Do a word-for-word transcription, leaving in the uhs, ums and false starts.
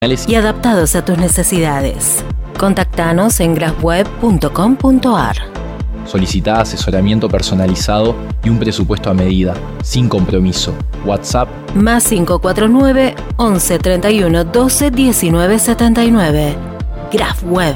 y adaptados a tus necesidades. Contactanos en grafweb punto com punto ar. Solicitá asesoramiento personalizado y un presupuesto a medida, sin compromiso. WhatsApp más cinco cuatro nueve, once, treinta y uno, doce, diecinueve, setenta y nueve. Grafweb.